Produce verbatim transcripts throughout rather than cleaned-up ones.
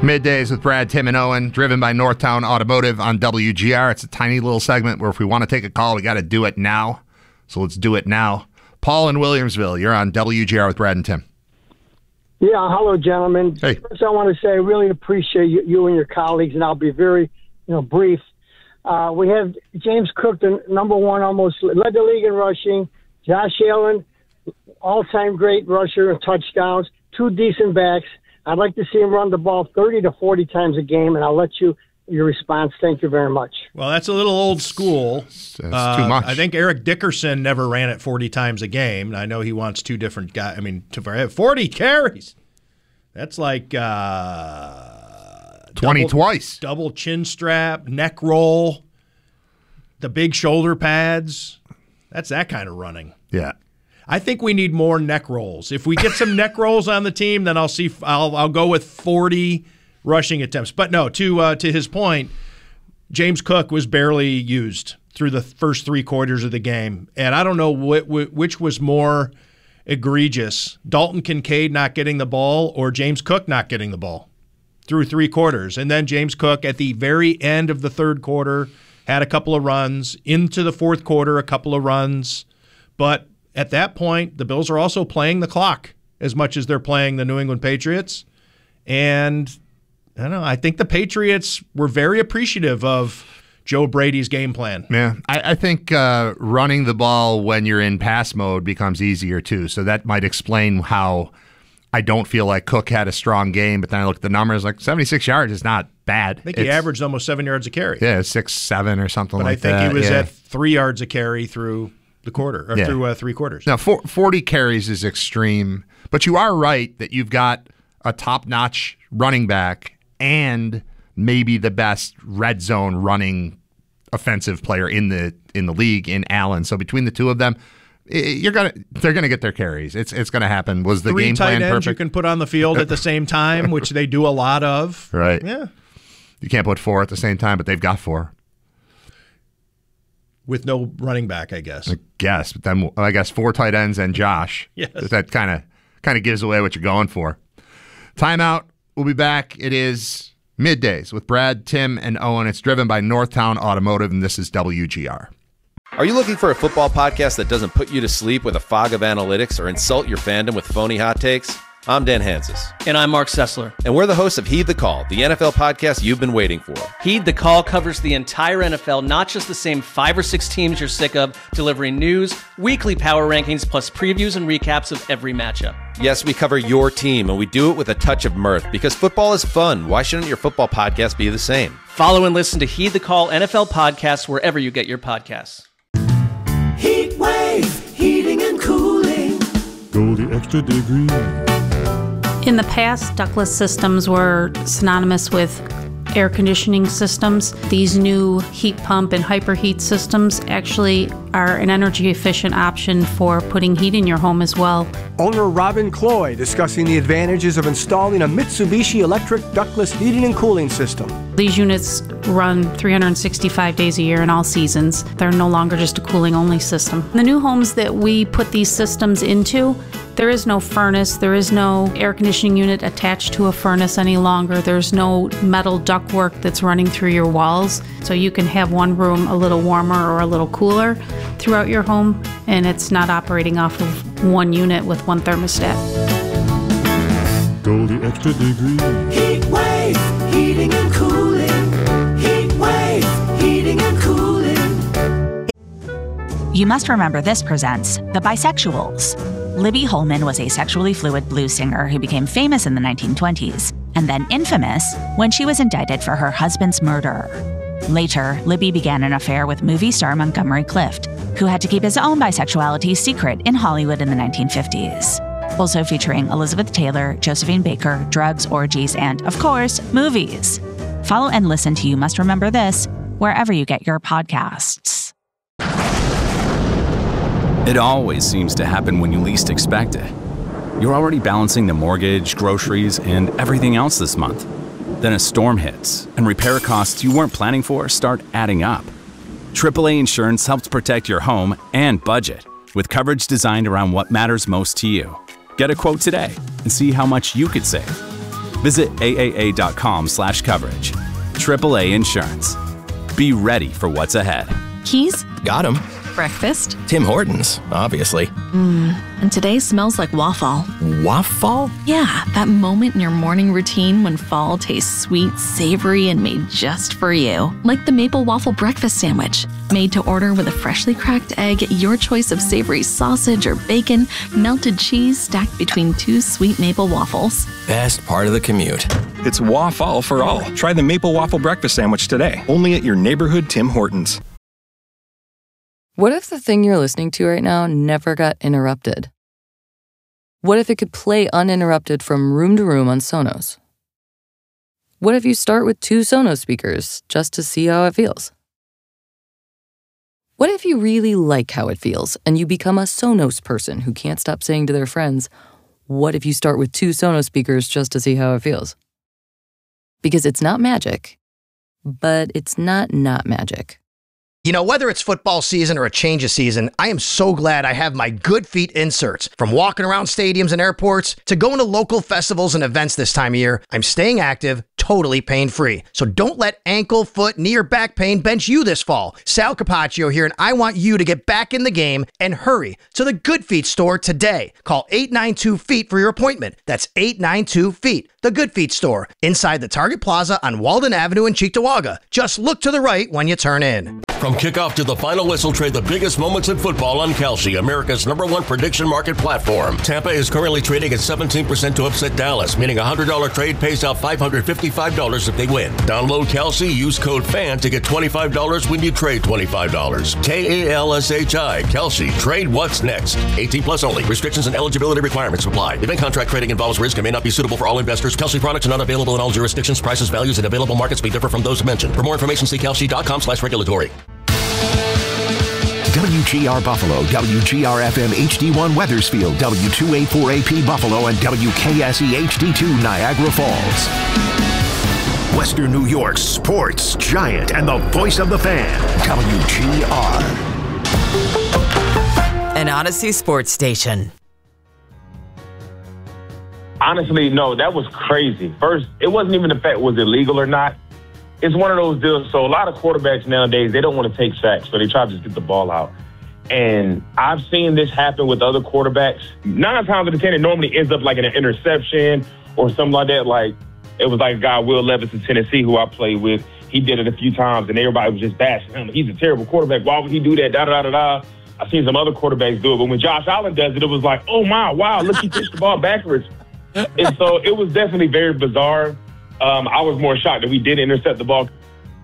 Middays with Brad, Tim, and Owen, driven by Northtown Automotive on W G R. It's a tiny little segment where if we want to take a call, we got to do it now. So let's do it now. Paul in Williamsville, you're on W G R with Brad and Tim. Yeah, hello, gentlemen. Hey. First, I want to say I really appreciate you, you and your colleagues, and I'll be very, you know, brief. Uh, we have James Cook, the number one, almost led the league in rushing. Josh Allen, all-time great rusher and touchdowns. Two decent backs. I'd like to see him run the ball thirty to forty times a game, and I'll let you your response. Thank you very much. Well, that's a little old school. That's too uh, much. I think Eric Dickerson never ran it forty times a game. I know he wants two different guys. I mean, to forty carries. That's like uh, twenty double, twice. Double chin strap, neck roll, the big shoulder pads. That's that kind of running. Yeah. I think we need more neck rolls. If we get some neck rolls on the team, then I'll see. I'll I'll go with forty rushing attempts. But no, to uh, to his point, James Cook was barely used through the first three quarters of the game, and I don't know wh- wh- which was more egregious: Dalton Kincaid not getting the ball or James Cook not getting the ball through three quarters. And then James Cook at the very end of the third quarter had a couple of runs, into the fourth quarter a couple of runs, but at that point, the Bills are also playing the clock as much as they're playing the New England Patriots. And I don't know, I think the Patriots were very appreciative of Joe Brady's game plan. Yeah, I, I think uh, running the ball when you're in pass mode becomes easier too. So that might explain how I don't feel like Cook had a strong game. But then I look at the numbers, like seventy-six yards is not bad. I think he it's, averaged almost seven yards a carry. Yeah, six, seven or something but like that. But I think that. he was yeah. at three yards a carry through the quarter, or yeah. through uh, three quarters. Now, for, forty carries is extreme, but you are right that you've got a top-notch running back and maybe the best red zone running offensive player in the in the league in Allen. So between the two of them, you're gonna they're gonna get their carries. It's it's gonna happen. Was the Three game plan tight ends perfect? you can put on the field at the same time, which they do a lot of. Right. Yeah. You can't put four at the same time, but they've got four. With no running back, I guess. I guess, but then I guess four tight ends and Josh. Yes. That kind of kind of gives away what you're going for. Timeout. We'll be back. It is Middays with Brad, Tim, and Owen. It's driven by Northtown Automotive, and this is W G R. Are you looking for a football podcast that doesn't put you to sleep with a fog of analytics or insult your fandom with phony hot takes? I'm Dan Hansis. And I'm Mark Sessler. And we're the hosts of Heed the Call, the N F L podcast you've been waiting for. Heed the Call covers the entire N F L, not just the same five or six teams you're sick of, delivering news, weekly power rankings, plus previews and recaps of every matchup. Yes, we cover your team, and we do it with a touch of mirth, because football is fun. Why shouldn't your football podcast be the same? Follow and listen to Heed the Call N F L podcast wherever you get your podcasts. Heat Wave, heating and cooling. Go the extra degree. In the past, ductless systems were synonymous with air conditioning systems. These new heat pump and hyperheat systems actually are an energy efficient option for putting heat in your home as well. Owner Robin Cloy discussing the advantages of installing a Mitsubishi electric ductless heating and cooling system. These units run three hundred sixty-five days a year in all seasons. They're no longer just a cooling only system. The new homes that we put these systems into, there is no furnace, there is no air conditioning unit attached to a furnace any longer. There's no metal ductwork that's running through your walls. So you can have one room a little warmer or a little cooler throughout your home, and it's not operating off of one unit with one thermostat. Go the extra degree. Heat Wave, heating and cooling. Heat Wave, heating and cooling. You Must Remember This presents The Bisexuals. Libby Holman was a sexually fluid blues singer who became famous in the nineteen twenties, and then infamous when she was indicted for her husband's murder. Later, Libby began an affair with movie star Montgomery Clift, who had to keep his own bisexuality secret in Hollywood in the nineteen fifties. Also featuring Elizabeth Taylor, Josephine Baker, drugs, orgies, and, of course, movies. Follow and listen to You Must Remember This wherever you get your podcasts. It always seems to happen when you least expect it. You're already balancing the mortgage, groceries, and everything else this month. Then a storm hits, and repair costs you weren't planning for start adding up. triple A Insurance helps protect your home and budget with coverage designed around what matters most to you. Get a quote today and see how much you could save. Visit A A A dot com slash coverage. triple A Insurance. Be ready for what's ahead. Keys? Got him. Breakfast? Tim Hortons, obviously. Mmm, and today smells like waffle. Waffle? Yeah, that moment in your morning routine when fall tastes sweet, savory, and made just for you. Like the maple waffle breakfast sandwich. Made to order with a freshly cracked egg, your choice of savory sausage or bacon, melted cheese stacked between two sweet maple waffles. Best part of the commute. It's waffle for all. Try the maple waffle breakfast sandwich today. Only at your neighborhood Tim Hortons. What if the thing you're listening to right now never got interrupted? What if it could play uninterrupted from room to room on Sonos? What if you start with two Sonos speakers just to see how it feels? What if you really like how it feels and you become a Sonos person who can't stop saying to their friends, what if you start with two Sonos speakers just to see how it feels? Because it's not magic, but it's not not magic. You know, whether it's football season or a change of season, I am so glad I have my Good Feet inserts. From walking around stadiums and airports to going to local festivals and events this time of year, I'm staying active, totally pain-free. So don't let ankle, foot, knee, or back pain bench you this fall. Sal Capaccio here, and I want you to get back in the game and hurry to the Good Feet store today. Call eight nine two feet for your appointment. That's eight nine two feet. The Good Feet store, inside the Target Plaza on Walden Avenue in Cheektowaga. Just look to the right when you turn in. From kickoff to the final whistle, trade the biggest moments in football on Kalshi, America's number one prediction market platform. Tampa is currently trading at seventeen percent to upset Dallas, meaning a one hundred dollars trade pays out five hundred fifty-five dollars if they win. Download Kalshi, use code FAN to get twenty-five dollars when you trade twenty-five dollars. K A L S H I, Kalshi. Trade what's next. eighteen plus only. Restrictions and eligibility requirements apply. Event contract trading involves risk and may not be suitable for all investors. Kalshi products are not available in all jurisdictions. Prices, values, and available markets may differ from those mentioned. For more information, see kalshi dot com slash regulatory. W G R Buffalo, W G R F M H D one Weathersfield, W two eighty-four A P Buffalo, and W K S E H D two Niagara Falls. Western New York's sports giant and the voice of the fan, W G R. An Odyssey sports station. Honestly, no, that was crazy. First, it wasn't even the fact was it legal or not. It's one of those deals. So a lot of quarterbacks nowadays, they don't want to take sacks, so they try to just get the ball out. And I've seen this happen with other quarterbacks. Nine times out of ten, it normally ends up like an interception or something like that. Like it was like a guy, Will Levis in Tennessee, who I played with. He did it a few times, and everybody was just bashing him. He's a terrible quarterback. Why would he do that? Da da da da. I've seen some other quarterbacks do it, but when Josh Allen does it, it was like, oh my, wow, look, he pitched the ball backwards. And so it was definitely very bizarre. Um, I was more shocked that we did intercept the ball.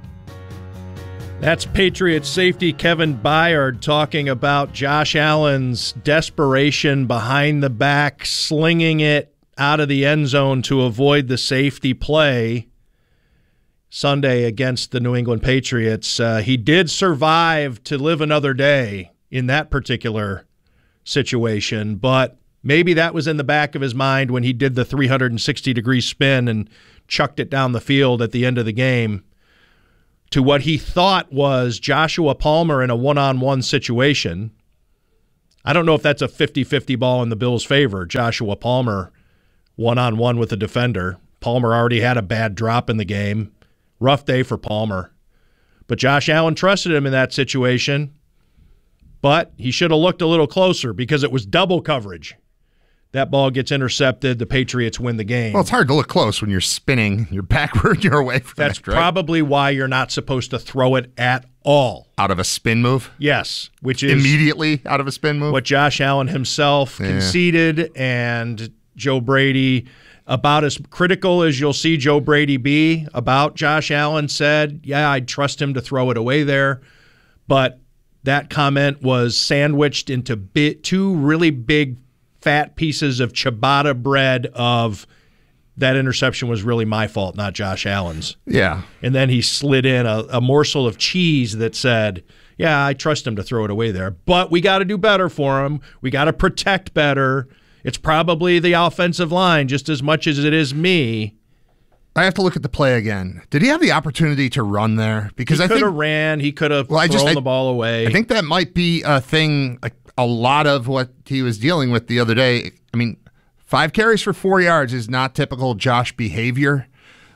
That's Patriots safety Kevin Byard talking about Josh Allen's desperation behind the back, slinging it out of the end zone to avoid the safety play Sunday against the New England Patriots. Uh, he did survive to live another day in that particular situation, but maybe that was in the back of his mind when he did the three hundred sixty degree spin and chucked it down the field at the end of the game to what he thought was Joshua Palmer in a one-on-one situation. I don't know if that's a fifty-fifty ball in the Bills' favor, Joshua Palmer one-on-one with a defender. Palmer already had a bad drop in the game. Rough day for Palmer. But Josh Allen trusted him in that situation, but he should have looked a little closer because it was double coverage. That ball gets intercepted. The Patriots win the game. Well, it's hard to look close when you're spinning. You're backward. You're away from That's it, right? probably why you're not supposed to throw it at all. Out of a spin move? Yes, which is immediately out of a spin move? What Josh Allen himself Yeah. conceded, and Joe Brady, about as critical as you'll see Joe Brady be about Josh Allen, said, yeah, I'd trust him to throw it away there. But that comment was sandwiched into bit, two really big fat pieces of ciabatta bread of that interception was really my fault, not Josh Allen's. Yeah. And then he slid in a, a morsel of cheese that said, yeah, I trust him to throw it away there. But we got to do better for him. We got to protect better. It's probably the offensive line just as much as it is me. I have to look at the play again. Did he have the opportunity to run there? Because he I could think have ran. He could have well, thrown I just, I, the ball away. I think that might be a thing, like a lot of what he was dealing with the other day. I mean, Five carries for four yards is not typical Josh behavior.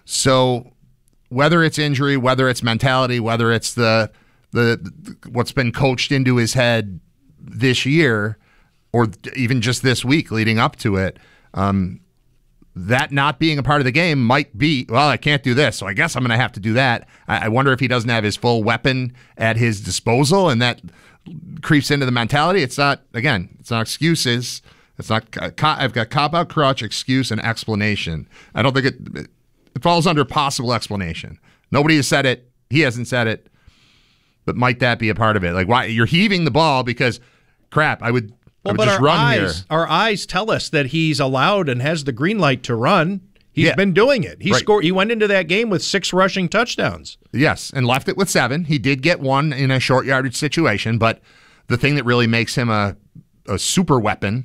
So whether it's injury, whether it's mentality, whether it's the the what's been coached into his head this year, or even just this week leading up to it, um, that not being a part of the game might be, well, I can't do this, so I guess I'm going to have to do that. I, I wonder if he doesn't have his full weapon at his disposal, and that creeps into the mentality. It's not, again, it's not excuses. It's not, I've got cop-out, crutch, excuse, and explanation. I don't think it, it falls under possible explanation. Nobody has said it. He hasn't said it. But might that be a part of it? Like, why you're heaving the ball because, crap, I would, well, I would but just our run eyes, here. Our eyes tell us that he's allowed and has the green light to run. He's Yeah. been doing it. He Right. scored. He went into that game with six rushing touchdowns. Yes, and left it with seven. He did get one in a short yardage situation, but the thing that really makes him a, a super weapon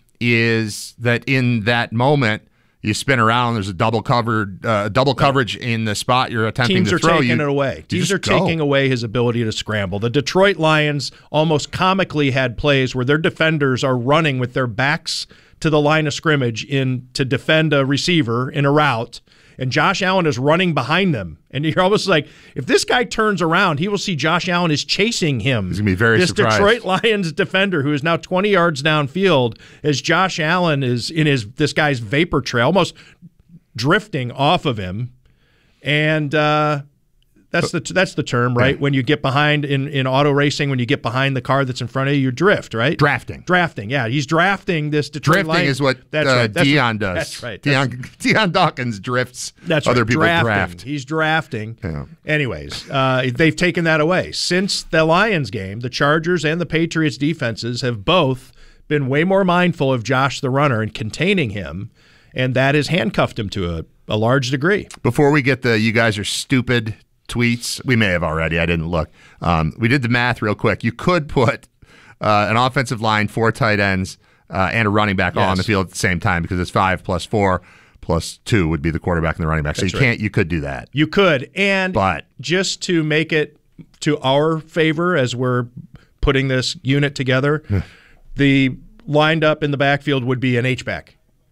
is that in that moment, you spin around, there's a double covered, uh, double coverage in the spot you're attempting Teams to are throw. taking you, it away. you Teams just are go. taking away his ability to scramble. The Detroit Lions almost comically had plays where their defenders are running with their backs to the line of scrimmage in to defend a receiver in a route, and Josh Allen is running behind them. And you're almost like, if this guy turns around, he will see Josh Allen is chasing him. He's going to be very this surprised. Detroit Lions defender, who is now twenty yards downfield, as Josh Allen is in his this guy's vapor trail, almost drifting off of him. And uh, that's the that's the term, right? Right. When you get behind in, in auto racing, when you get behind the car that's in front of you, you drift, right? Drafting. Drafting, yeah. He's drafting this Detroit Drifting Lions. is what that's uh, right. That's Deion what, does. That's right. Deion, That's, Deion Dawkins drifts. that's other right. people drafting. draft. He's drafting. Yeah. Anyways, uh, they've taken that away. Since the Lions game, the Chargers and the Patriots defenses have both been way more mindful of Josh the runner and containing him, and that has handcuffed him to a, a large degree. Before we get the "you guys are stupid" tweets, we may have already. I didn't look. Um, we did the math real quick. You could put uh, an offensive line, four tight ends, uh, and a running back Yes. on the field at the same time because it's five plus four plus two would be the quarterback and the running back. So That's you right. can't. You could do that. You could, and But- just to make it to our favor as we're putting this unit together, the lined up in the backfield would be an H-back.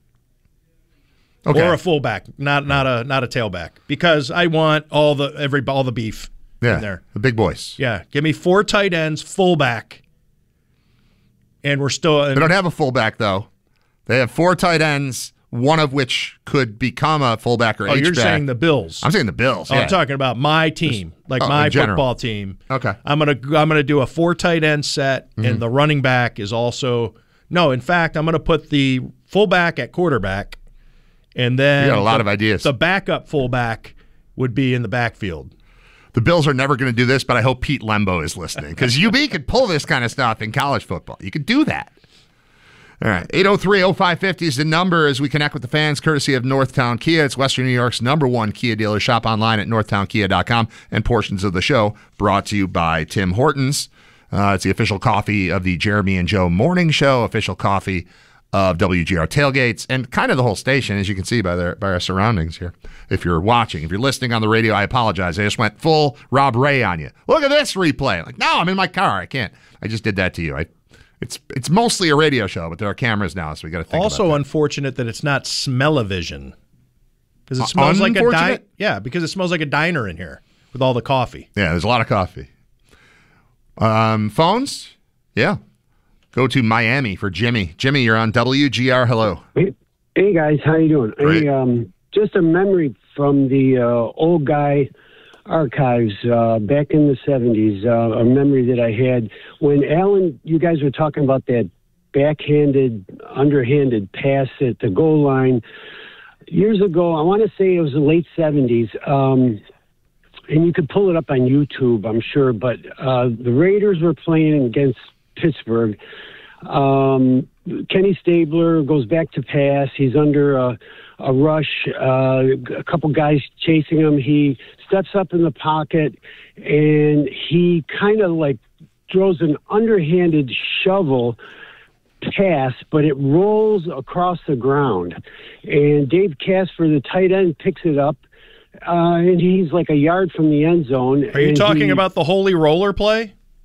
Okay. Or a fullback, not not a not a tailback, because I want all the every all the beef Yeah, in there. the big boys. Yeah, give me four tight ends, fullback, and we're still. They don't have a fullback though. They have four tight ends, one of which could become a fullback or Oh, H-back. you're saying the Bills? I'm saying the Bills. Oh, yeah. I'm talking about my team, like oh, my in general. football team. Okay. I'm gonna I'm gonna do a four tight end set, Mhm. and the running back is also no. In fact, I'm gonna put the fullback at quarterback, and then You got a lot the- of ideas. The backup fullback would be in the backfield. The Bills are never going to do this, but I hope Pete Lembo is listening because U B could pull this kind of stuff in college football. You could do that. All right. eight oh three oh five fifty is the number as we connect with the fans, courtesy of Northtown Kia. It's Western New York's number one Kia dealer. Shop online at northtown kia dot com, and portions of the show brought to you by Tim Hortons. Uh, it's the official coffee of the Jeremy and Joe Morning Show, official coffee of W G R Tailgates, and kind of the whole station, as you can see by, their, by our surroundings here. If you're watching, if you're listening on the radio, I apologize. I just went full Rob Ray on you. Look at this replay. Like, no, I'm in my car. I can't. I just did that to you. I, it's it's mostly a radio show, but there are cameras now, so we got to think Also about that. unfortunate that it's not smell-o-vision. Because it smells like a di- Unfortunate? yeah, because it smells like a diner in here with all the coffee. Yeah, there's a lot of coffee. Um, phones? Yeah. Go to Miami for Jimmy. Jimmy, you're on W G R. Hello. Hey, hey guys, how you doing? Great. Hey, um, just a memory from the uh, old guy archives uh, back in the seventies. Uh, a memory that I had when Alan, you guys were talking about that backhanded, underhanded pass at the goal line years ago. I want to say it was the late seventies. Um, and you could pull it up on YouTube, I'm sure. But uh, the Raiders were playing against Pittsburgh. Um, Kenny Stabler goes back to pass. He's under a, a rush. Uh, a couple guys chasing him. He steps up in the pocket and he kind of like throws an underhanded shovel pass, but it rolls across the ground. And Dave Casper, the tight end, picks it up. Uh, and he's like a yard from the end zone. Are you and talking he- about the holy roller play?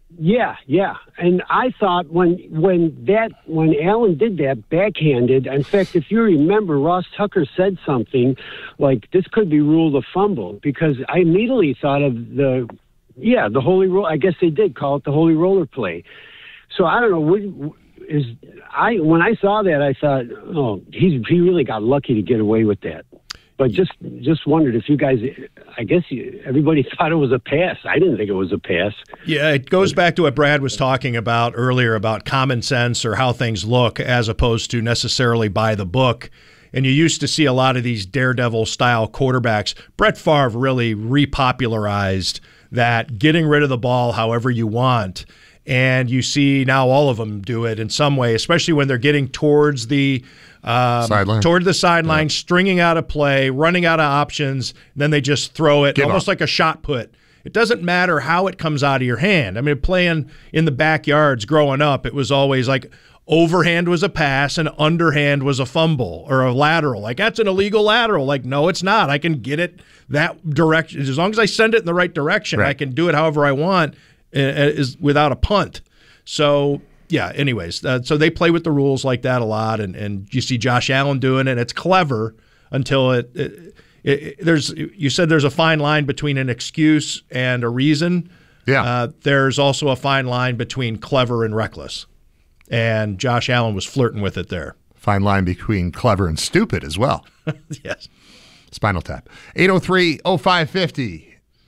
Yeah, yeah. And I thought when when that when Allen did that backhanded, in fact, if you remember, Ross Tucker said something like this could be ruled a fumble, because I immediately thought of the yeah, the holy roll. I guess they did call it the holy roller play. So I don't know, what, is I when I saw that I thought, oh, he's he really got lucky to get away with that. But just just wondered if you guys, I guess you, everybody thought it was a pass. I didn't think it was a pass. Yeah, it goes back to what Brad was talking about earlier about common sense or how things look as opposed to necessarily by the book. And you used to see a lot of these daredevil-style quarterbacks. Brett Favre really repopularized that, getting rid of the ball however you want. And you see now all of them do it in some way, especially when they're getting towards the um, sideline, toward the sideline, yeah. stringing out a play, running out of options. Then they just throw it, Give almost up. like a shot put. It doesn't matter how it comes out of your hand. I mean, playing in the backyards growing up, it was always like overhand was a pass and underhand was a fumble or a lateral. Like, that's an illegal lateral. Like, no, it's not. I can get it that direction. As long as I send it in the right direction, right. I can do it however I want. Is without a punt. So, yeah, anyways, uh, so they play with the rules like that a lot, and, and you see Josh Allen doing it. It's clever until it, it, it, it there's you said there's a fine line between an excuse and a reason. Yeah. Uh, there's also a fine line between clever and reckless, and Josh Allen was flirting with it there. Fine line between clever and stupid as well. Yes. Spinal Tap. eight oh three oh five fifty.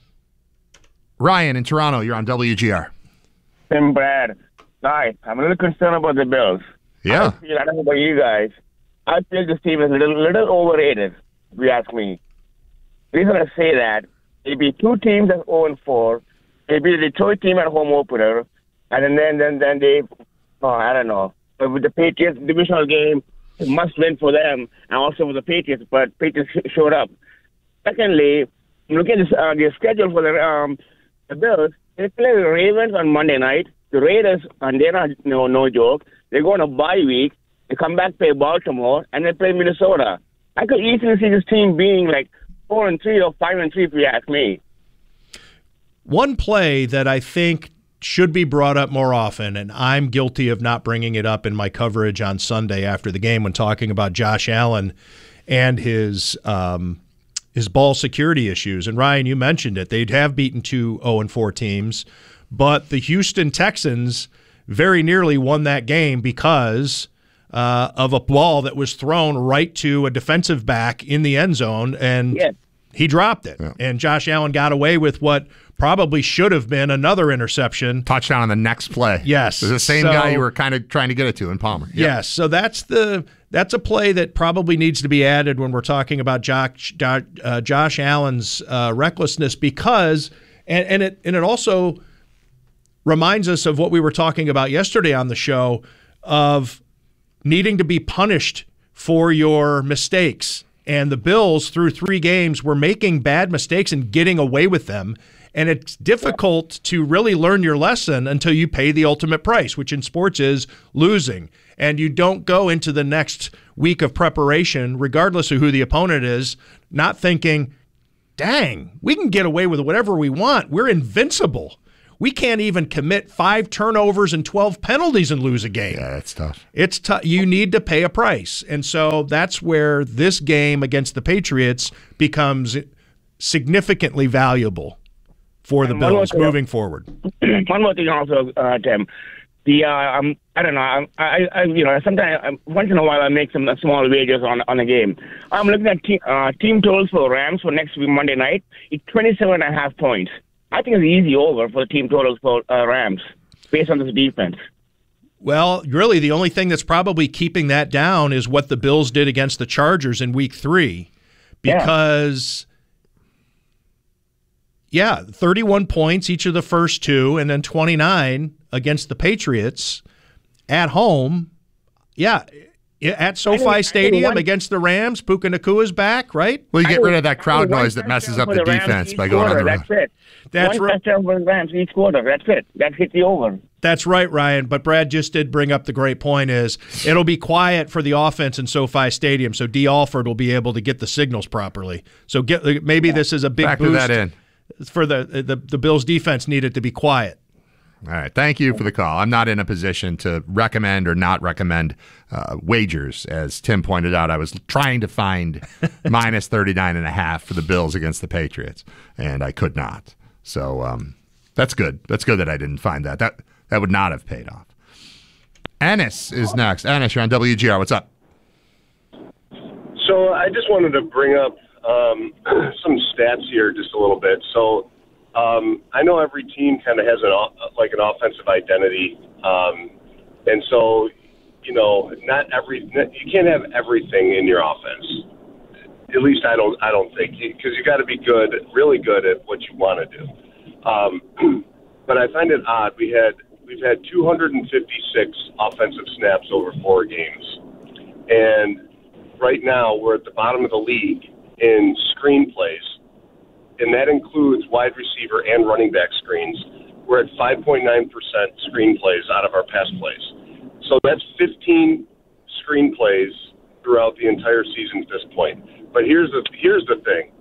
Ryan in Toronto, you're on W G R. Tim, Brad. Hi. I'm a little concerned about the Bills. Yeah. I feel, I don't know about you guys. I feel this team is a little, little overrated, if you ask me. The reason I say that, it'd be two teams at oh and four. It'd be the Detroit team at home opener. And then, then, then they, oh, I don't know. But with the Patriots divisional game, it must win for them and also for the Patriots, but Patriots showed up. Secondly, look at this, uh, the schedule for the um, the Bills. They play the Ravens on Monday night. The Raiders, and they're not no no joke. They go on a bye week. They come back, play Baltimore, and they play Minnesota. I could easily see this team being like four and three or five and three, if you ask me. One play that I think should be brought up more often, and I'm guilty of not bringing it up in my coverage on Sunday after the game when talking about Josh Allen and his um, his ball security issues. And Ryan, you mentioned it. They'd have beaten two oh and four teams, but the Houston Texans very nearly won that game because uh, of a ball that was thrown right to a defensive back in the end zone, and yes. he dropped it. Yeah. And Josh Allen got away with what probably should have been another interception. Touchdown on the next play. Yes. It was the same So- guy you were kind of trying to get it to in Palmer. Yep. Yes, so that's the that's a play that probably needs to be added when we're talking about Josh uh, Josh Allen's uh, recklessness, because and, and it and it also reminds us of what we were talking about yesterday on the show of needing to be punished for your mistakes. And the Bills, through three games, were making bad mistakes and getting away with them. And it's difficult to really learn your lesson until you pay the ultimate price, which in sports is losing. And you don't go into the next week of preparation, regardless of who the opponent is, not thinking, dang, we can get away with whatever we want. We're invincible. We can't even commit five turnovers and twelve penalties and lose a game. Yeah, that's tough. It's tough. You need to pay a price. And so that's where this game against the Patriots becomes significantly valuable for the And one more Bills thing- moving forward. One more thing also, uh, Tim. The uh, um, I don't know. I, I, I you know, sometimes um, once in a while I make some uh, small wagers on on a game. I'm looking at te- uh, team totals for Rams for next week Monday night. It's twenty-seven and a half points. I think it's easy over for the team totals for uh, Rams based on this defense. Well, really, the only thing that's probably keeping that down is what the Bills did against the Chargers in week three. Because, yeah, yeah thirty-one points each of the first two, and then twenty-nine against the Patriots at home. Yeah, at SoFi Stadium against the Rams. Puka Nakua's back, right? Well, you get rid of that crowd noise that messes up the defense by going on the road. That's it. That's One right. touchdown for the Rams each quarter. That's it. That hits the over. That's right, Ryan. But Brad just did bring up the great point is it'll be quiet for the offense in SoFi Stadium, so D. Alford will be able to get the signals properly. So get maybe this is a big Factor boost that in. for the, the the Bills' defense needed to be quiet. All right. Thank you for the call. I'm not in a position to recommend or not recommend uh, wagers. As Tim pointed out, I was trying to find minus thirty-nine and a half for the Bills against the Patriots, and I could not. So um, that's good. That's good that I didn't find that. That that would not have paid off. Ennis is next. Ennis, you're on W G R. What's up? So I just wanted to bring up um, some stats here just a little bit. So um, I know every team kind of has an like an offensive identity, um, and so you know not every you can't have everything in your offense. At least I don't I don't think, because you got to be good, really good at what you want to do. Um, but I find it odd. We had we've had two hundred fifty-six offensive snaps over four games, and right now we're at the bottom of the league in screenplays, and that includes wide receiver and running back screens. We're at five point nine percent screenplays out of our pass plays. So that's fifteen screenplays throughout the entire season at this point. But here's the here's the thing.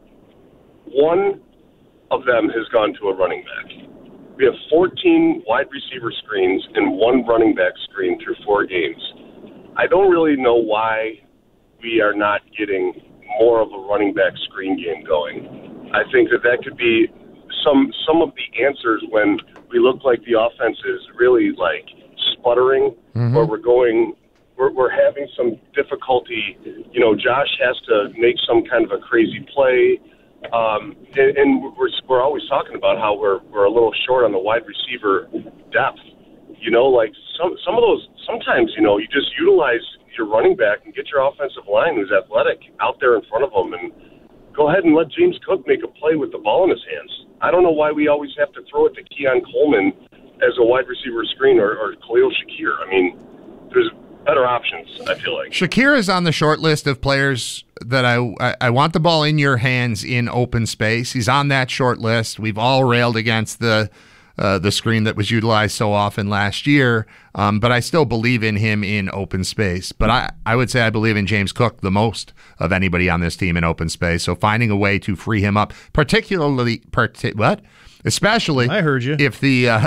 One of them has gone to a running back. We have fourteen wide receiver screens and one running back screen through four games. I don't really know why we are not getting more of a running back screen game going. I think that that could be some some of the answers when we look like the offense is really like sputtering, mm-hmm. or we're going, we're, we're having some difficulty. You know, Josh has to make some kind of a crazy play, um, and, and we're we're always talking about how we're we're a little short on the wide receiver depth. You know, like some some of those sometimes you know you just utilize your running back and get your offensive line who's athletic out there in front of them, and go ahead and let James Cook make a play with the ball in his hands. I don't know why we always have to throw it to Keon Coleman as a wide receiver screen or, or Khalil Shakir. I mean, there's better options, I feel like. Shakir is on the short list of players that I, I, I want the ball in your hands in open space. He's on that short list. We've all railed against the Uh, the screen that was utilized so often last year, um, but I still believe in him in open space. But I, I would say I believe in James Cook the most of anybody on this team in open space. So finding a way to free him up, particularly, parti- what? Especially I heard you. if the uh,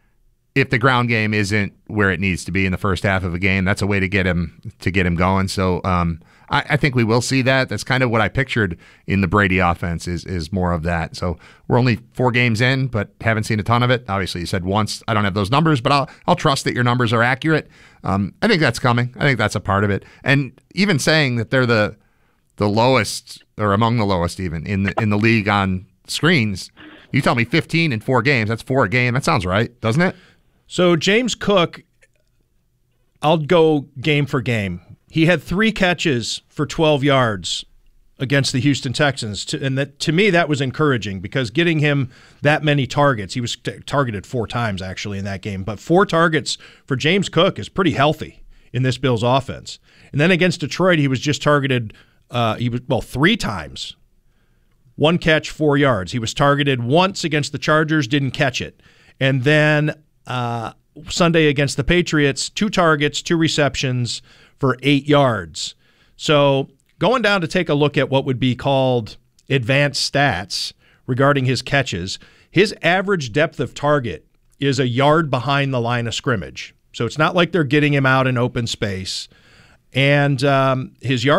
if the ground game isn't where it needs to be in the first half of a game, that's a way to get him to get him going. So um, I, I think we will see that. That's kind of what I pictured in the Brady offense is is more of that. So we're only four games in, but haven't seen a ton of it. Obviously, you said once. I don't have those numbers, but I'll I'll trust that your numbers are accurate. Um, I think that's coming. I think that's a part of it. And even saying that they're the the lowest or among the lowest even in the in the league on screens. You tell me fifteen in four games. That's four a game. That sounds right, doesn't it? So James Cook, I'll go game for game. He had three catches for twelve yards against the Houston Texans, and that to me that was encouraging because getting him that many targets, he was t- targeted four times actually in that game, but four targets for James Cook is pretty healthy in this Bills offense. And then against Detroit, he was just targeted uh, he was well three times, one catch, four yards. He was targeted once against the Chargers, didn't catch it, and then uh, Sunday against the Patriots, two targets, two receptions for eight yards. So going down to take a look at what would be called advanced stats regarding his catches, his average depth of target is a yard behind the line of scrimmage. So it's not like they're getting him out in open space. And um, his yard